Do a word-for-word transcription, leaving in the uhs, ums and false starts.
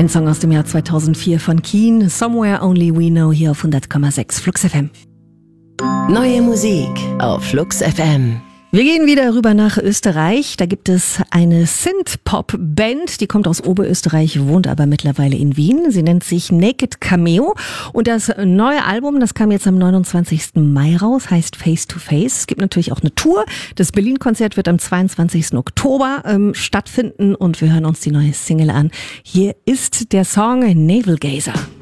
Ein Song aus dem Jahr zweitausendvier von Keen, Somewhere Only We Know, hier auf hundert Komma sechs Flux F M. Neue Musik auf Flux F M. Wir gehen wieder rüber nach Österreich. Da gibt es eine Synth-Pop-Band, die kommt aus Oberösterreich, wohnt aber mittlerweile in Wien. Sie nennt sich Naked Cameo und das neue Album, das kam jetzt am neunundzwanzigsten Mai raus, heißt Face to Face. Es gibt natürlich auch eine Tour. Das Berlin-Konzert wird am zweiundzwanzigsten Oktober ähm, stattfinden und wir hören uns die neue Single an. Hier ist der Song Navel Gazer.